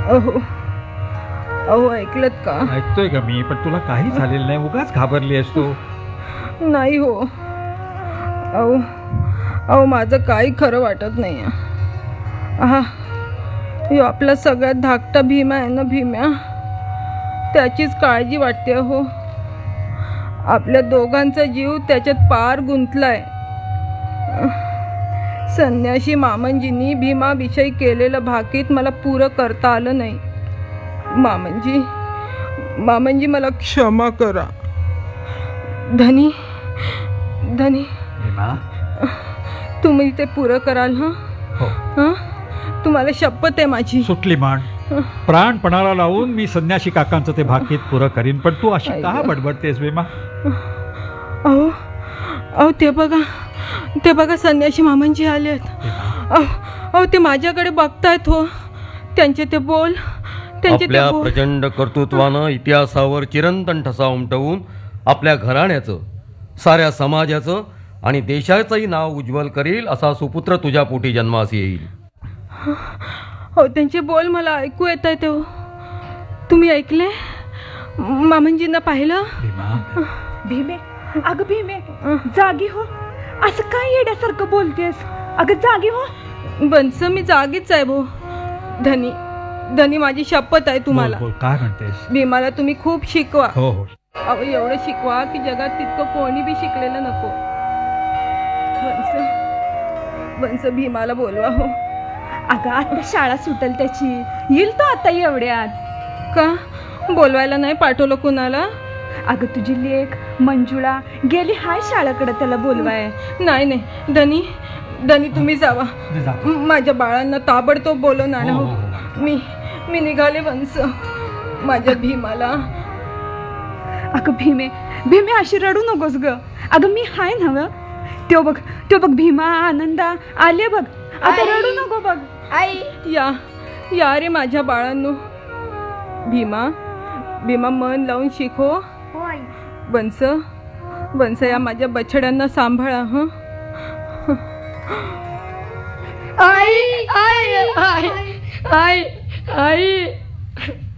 अहो अहो ऐकलत का? ऐकतोय का मी, पण तुला काही झालेलं नाही, उगाच घाबरली आहेस तू. नाही हो. अहो अहो माझं काही खरं वाटत नाही. हा यो आपला सगळ्यात धाकटा भीमा आहे ना, भीम्या, त्याचीच काळजी वाटते हो. आपल्या दोघांचा जीव त्याच्यात पार गुंतलाय. संन्याशी मामंजींनी भीमाविषयी केलेलं भाकीत मला पुरं करता आलं नाही. मामंजी मला क्षमा करा. धनी भीमा, तुम्ही ते पुरं कराल? हो. तुम्हाला शपथ आहे माझी. सुटली मान. प्राणपणाला लावून मी संन्याशी काकांचं ते भाकीत पुरं करीन, पण तू अशी का बडबडतेस भीमा? अहो अहो ते बघा संन्याशी मामंजी आलेत. अहो ते माझ्याकडे बघतायत हो. त्यांचे ते बोल, आपल्या प्रचंड कर्तृत्वानं इतिहासावर चिरंतन ठसा उमटवून आपल्या घराण्याचं, साऱ्या समाजाचं आणि देशाचंही नाव उज्ज्वल करील असा सुपुत्र तुझ्या पोटी जन्मास येईल. हो त्यांचे बोल मला ऐकू येत आहे. हो तुम्ही ऐकले? मामंजींना पाहिलं? भीमे, अगं भीमे, जागी हो. असं काय येड्यासारखं बोलतेस? अगं जागी हो. बंस मी जागीच आहे भो. धनी माझी शपथ आहे तुम्हाला. बोल, काय म्हणतेस? भीमाला तुम्ही खूप शिकवा. हो हो. अहो एवढं शिकवा की जगात तितकं कोणी बी शिकलेलं नको. बंस भीमाला बोलवा हो. अगं आता शाळा सुटेल त्याची, येईल तो आता एवढ्यात. का बोलवायला नाही पाठवलं कुणाला? अगं तुझी लेक मंजुळा गेली हाय शाळेकडे त्याला बोलवाय. नाही धनी तुम्ही जावा. माझ्या बाळांना ताबडतोब बोलवून आणा हो. मी निघाले बंस. माझ्या भीमाला. अगं भीमे अशी रडू नकोस ग. अगं मी हाय नव्ह. तो बघ भीमा आनंदा आले बघ. आता रडू नको बघ. आई या रे माझ्या बाळांनो. भीमा मन लावून शिको. बंस या माझ्या बछड्यांना सांभाळा. आई आई आई आई आई